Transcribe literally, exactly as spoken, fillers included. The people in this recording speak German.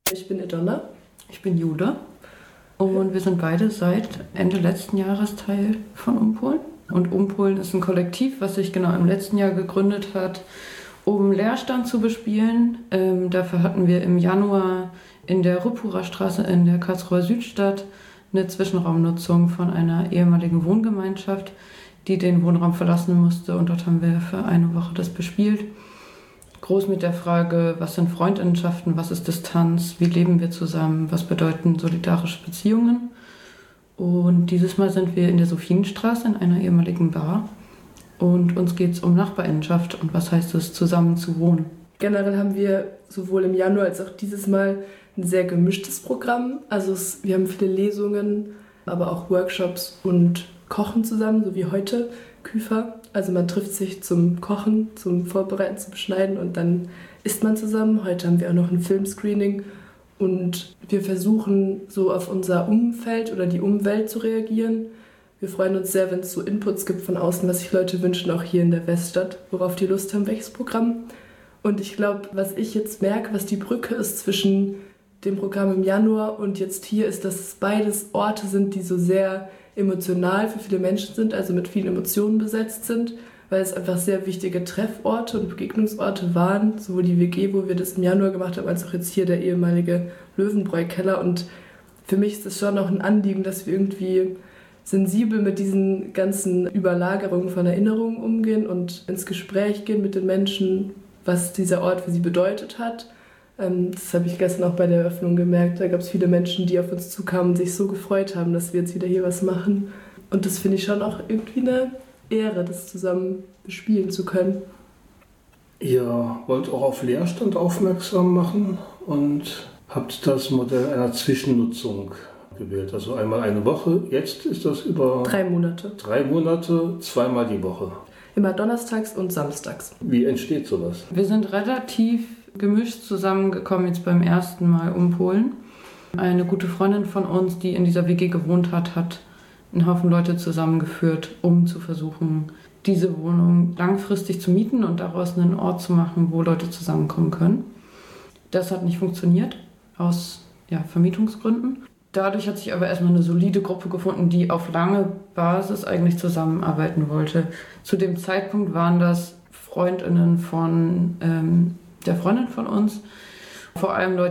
Ich bin Edonna. Ich bin Jude. Und wir sind beide seit Ende letzten Jahres Teil von Umpolen. Und Umpolen ist ein Kollektiv, was sich genau im letzten Jahr gegründet hat, um Leerstand zu bespielen. Ähm, dafür hatten wir im Januar in der Rüppurer Straße in der Karlsruher Südstadt eine Zwischenraumnutzung von einer ehemaligen Wohngemeinschaft, die den Wohnraum verlassen musste. Und dort haben wir für eine Woche das bespielt. Groß mit der Frage, was sind Freundinnenschaften, was ist Distanz, wie leben wir zusammen, was bedeuten solidarische Beziehungen. Und dieses Mal sind wir in der Sophienstraße in einer ehemaligen Bar. Und uns geht es um Nachbarinnenschaft und was heißt es, zusammen zu wohnen. Generell haben wir sowohl im Januar als auch dieses Mal ein sehr gemischtes Programm. Also es, wir haben viele Lesungen, aber auch Workshops und Kochen zusammen, so wie heute, Küfer. Also man trifft sich zum Kochen, zum Vorbereiten, zum Beschneiden und dann isst man zusammen. Heute haben wir auch noch ein Filmscreening und wir versuchen so auf unser Umfeld oder die Umwelt zu reagieren. Wir freuen uns sehr, wenn es so Inputs gibt von außen, was sich Leute wünschen, auch hier in der Weststadt, worauf die Lust haben, welches Programm. Und ich glaube, was ich jetzt merke, was die Brücke ist zwischen dem Programm im Januar und jetzt hier, ist, dass es beides Orte sind, die so sehr emotional für viele Menschen sind, also mit vielen Emotionen besetzt sind, weil es einfach sehr wichtige Trefforte und Begegnungsorte waren, sowohl die W G, wo wir das im Januar gemacht haben, als auch jetzt hier der ehemalige Löwenbräu-Keller. Und für mich ist es schon noch ein Anliegen, dass wir irgendwie sensibel mit diesen ganzen Überlagerungen von Erinnerungen umgehen und ins Gespräch gehen mit den Menschen, was dieser Ort für sie bedeutet hat. Das habe ich gestern auch bei der Eröffnung gemerkt. Da gab es viele Menschen, die auf uns zukamen und sich so gefreut haben, dass wir jetzt wieder hier was machen. Und das finde ich schon auch irgendwie eine Ehre, das zusammen bespielen zu können. Ihr wollt auch auf Leerstand aufmerksam machen und habt das Modell einer Zwischennutzung gewählt. Also einmal eine Woche, jetzt ist das über... Drei Monate. Drei Monate, zweimal die Woche. Immer donnerstags und samstags. Wie entsteht sowas? Wir sind relativ gemischt zusammengekommen jetzt beim ersten Mal Umpolen. Eine gute Freundin von uns, die in dieser W G gewohnt hat, hat einen Haufen Leute zusammengeführt, um zu versuchen, diese Wohnung langfristig zu mieten und daraus einen Ort zu machen, wo Leute zusammenkommen können. Das hat nicht funktioniert, aus ja, Vermietungsgründen. Dadurch hat sich aber erstmal eine solide Gruppe gefunden, die auf lange Basis eigentlich zusammenarbeiten wollte. Zu dem Zeitpunkt waren das FreundInnen von ähm, der Freundin von uns, vor allem Leute,